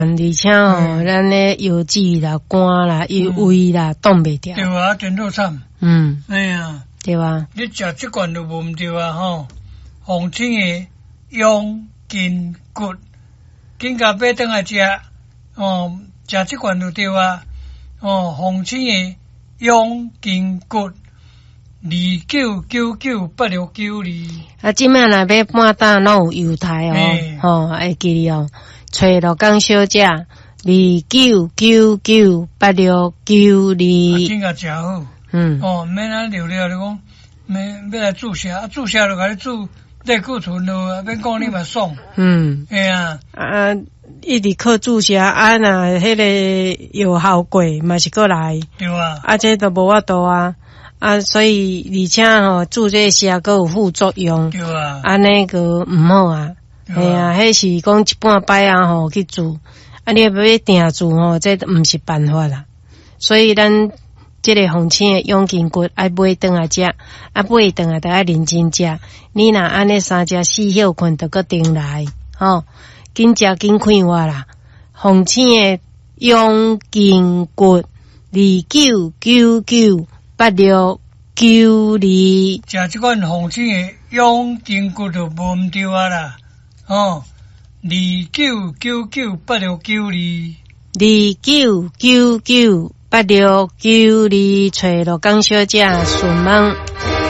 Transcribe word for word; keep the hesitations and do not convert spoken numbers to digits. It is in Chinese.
而且吼，咱咧腰子啦、肝啦、腰胃啦，挡袂掉。 对啊，真好惨。 嗯， 哎呀， 对吧？ 你食即罐都无毋对啊吼。红青的养筋骨，紧甲买转来食。哦，食即罐就对啊。哦，红青的养筋骨，二九九九八六九二。 啊，即摆若要半打拢有优待哦，吼、欸，会记哩哦。找罗岗小姐，二九九九八六九二。 真甲诚好。 嗯。 哦，免咱聊聊你讲，免要来注射，啊注射就甲你注类固醇咯，免讲你嘛爽。 嗯。 哎呀。 啊，一直靠注射，啊，若迄个有效果，嘛是过来。 对啊。 啊，这都无法度啊。啊，所以而且吼，注这些还有副作用。 对啊。 安尼个毋好啊。哎呀，迄是讲一半摆啊吼去做，啊你要定做吼，这毋是办法啦。所以咱即个红青的养筋骨爱买顿来食，啊买顿来得爱认真食。你若安尼三食四休困，就搁顶来，吼，紧食紧快活啦。红青的养筋骨二九九九八六九二。 食即款红青的养筋骨就无毋对啊啦。哦，二九九九八六九二， 二九九九八六九二，找罗岗小姐询问。